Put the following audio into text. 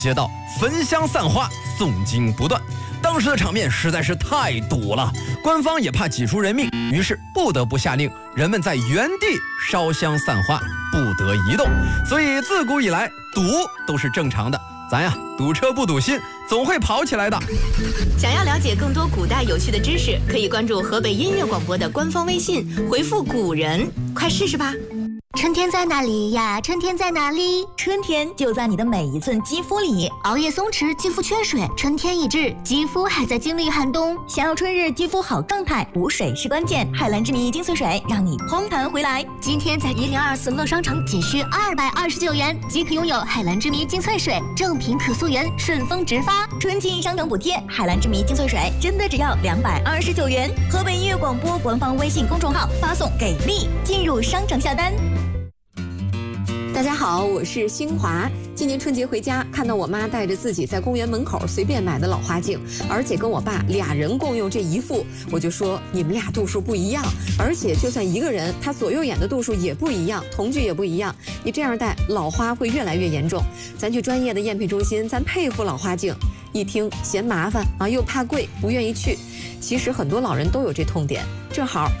街道焚香散花，诵经不断。当时的场面实在是太堵了，官方也怕挤出人命，于是不得不下令人们在原地烧香散花，不得移动。所以自古以来堵都是正常的，咱呀堵车不堵心，总会跑起来的。 想要了解更多古代有趣的知识，可以关注河北音乐广播的官方微信，回复古人，快试试吧。 春天在哪里呀？春天在哪里？ 春天就在你的每一寸肌肤里。 熬夜松弛，肌肤缺水，春天已至，肌肤还在经历寒冬。 想要春日肌肤好状态，补水是关键。海蓝之谜精粹水让你嘭弹回来。 今天在1024乐商城仅需229元即可拥有海蓝之谜精粹水，正品可溯源，顺丰直发。 春季商城补贴，海蓝之谜精粹水真的只要229元。河北音乐广播官方微信公众号发送给力，进入商城下单。 大家好，我是星华。今年春节回家，看到我妈带着自己在公园门口随便买的老花镜，而且跟我爸俩人共用这一副，我就说你们俩度数不一样，而且就算一个人，他左右眼的度数也不一样，瞳距也不一样，你这样戴老花会越来越严重。咱去专业的验配中心，咱配副老花镜。一听嫌麻烦啊，又怕贵，不愿意去。其实很多老人都有这痛点，正好